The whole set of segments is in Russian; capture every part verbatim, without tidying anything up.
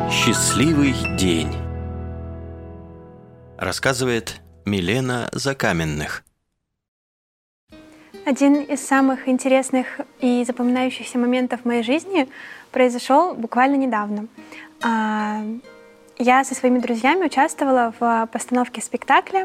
Счастливый день. Рассказывает Милена Закаменных. Один из самых интересных и запоминающихся моментов в моей жизни произошел буквально недавно. Я со своими друзьями участвовала в постановке спектакля,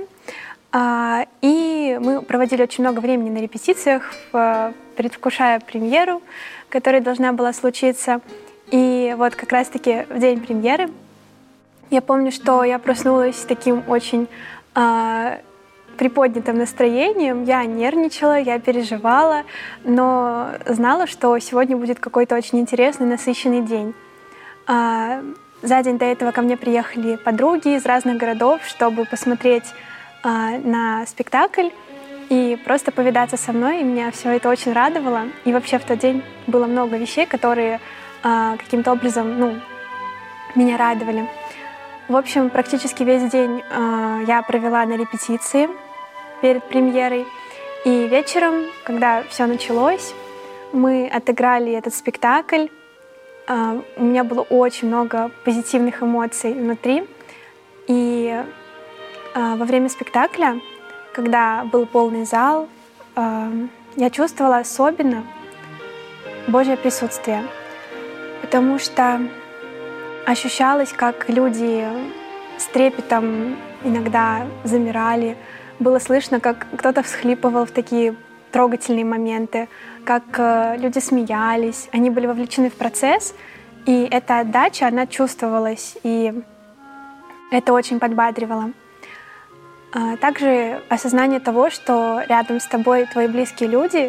и мы проводили очень много времени на репетициях, предвкушая премьеру, которая должна была случиться. И вот как раз-таки в день премьеры я помню, что я проснулась с таким очень э, приподнятым настроением. Я нервничала, я переживала, но знала, что сегодня будет какой-то очень интересный, насыщенный день. Э, за день до этого ко мне приехали подруги из разных городов, чтобы посмотреть э, на спектакль и просто повидаться со мной. И меня все это очень радовало. И вообще в тот день было много вещей, которые каким-то образом, ну, меня радовали. В общем, практически весь день э, я провела на репетиции перед премьерой. И вечером, когда все началось, мы отыграли этот спектакль. Э, у меня было очень много позитивных эмоций внутри. И э, во время спектакля, когда был полный зал, э, я чувствовала особенно Божье присутствие. Потому что ощущалось, как люди с трепетом иногда замирали. Было слышно, как кто-то всхлипывал в такие трогательные моменты, как люди смеялись, они были вовлечены в процесс, и эта отдача, она чувствовалась, и это очень подбадривало. Также осознание того, что рядом с тобой твои близкие люди,